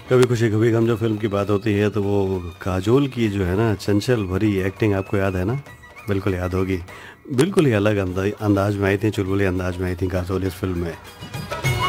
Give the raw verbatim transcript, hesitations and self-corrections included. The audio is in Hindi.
कभी खुशी कभी गम जब फ़िल्म की बात होती है तो वो काजोल की जो है ना चंचल भरी एक्टिंग आपको याद है ना? बिल्कुल याद होगी। बिल्कुल ही अलग अंदा अंदाज में आई थी, चुलबुले अंदाज में आई थी काजोल इस फ़िल्म में।